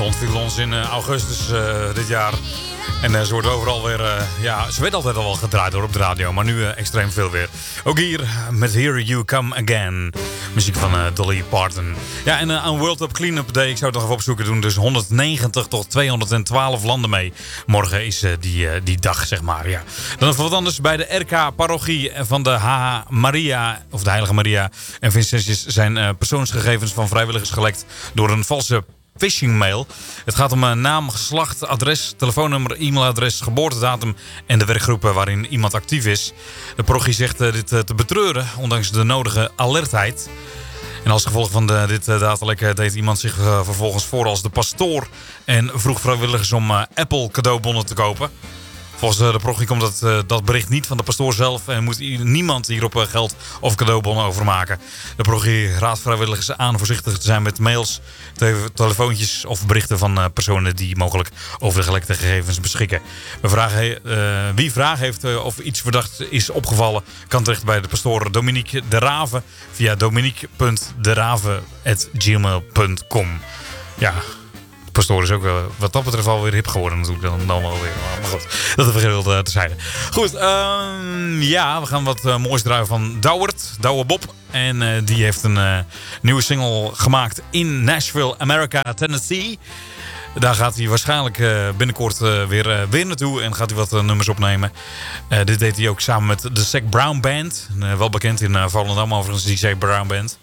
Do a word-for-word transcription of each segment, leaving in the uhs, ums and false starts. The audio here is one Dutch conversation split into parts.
Ze viel ons in uh, augustus uh, dit jaar. En uh, ze wordt overal weer... Uh, ja, ze werd altijd al wel gedraaid door op de radio. Maar nu uh, extreem veel weer. Ook hier met Here You Come Again. Muziek van uh, Dolly Parton. Ja, en uh, aan World Up Cleanup Day. Ik zou het nog even opzoeken. Doen dus honderdnegentig tot tweehonderdtwaalf landen mee. Morgen is uh, die, uh, die dag, zeg maar. Ja. Dan even wat anders. Bij de R K-parochie van de H H Maria... of de Heilige Maria en Vincentius... zijn uh, persoonsgegevens van vrijwilligers gelekt... door een valse phishingmail. Het gaat om een naam, geslacht, adres, telefoonnummer, e-mailadres, geboortedatum en de werkgroepen waarin iemand actief is. De parochie zegt uh, dit uh, te betreuren, ondanks de nodige alertheid. En als gevolg van de, dit uh, datalek deed iemand zich uh, vervolgens voor als de pastoor en vroeg vrijwilligers om uh, Apple cadeaubonnen te kopen. Volgens de parochie komt dat, uh, dat bericht niet van de pastoor zelf en moet niemand hierop uh, geld of cadeaubonnen overmaken. De parochie raadt vrijwilligers aan voorzichtig te zijn met mails, te telefoontjes of berichten van uh, personen die mogelijk over de gelekte gegevens beschikken. We vragen, uh, wie vraag heeft uh, of iets verdacht is opgevallen, kan terecht bij de pastoor Dominique de Rave via dominique punt de rave at gmail punt com. Ja. Pastoor is ook uh, wat dat betreft alweer hip geworden natuurlijk. Dan, dan wel weer. Maar goed, dat even geregeld uh, terzijde. Goed, uh, ja, we gaan wat uh, moois draaien van Douwert, Douwe Bob. En uh, die heeft een uh, nieuwe single gemaakt in Nashville, America, Tennessee. Daar gaat hij waarschijnlijk uh, binnenkort uh, weer, uh, weer naartoe en gaat hij wat uh, nummers opnemen. Uh, dit deed hij ook samen met de Zac Brown Band. Uh, wel bekend in uh, Volendam overigens, die Zac Brown Band.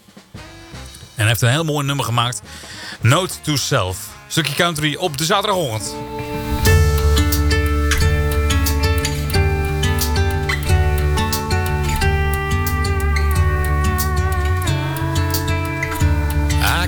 En hij heeft een heel mooi nummer gemaakt. Note to Self. Stukje country op de zaterdagochtend.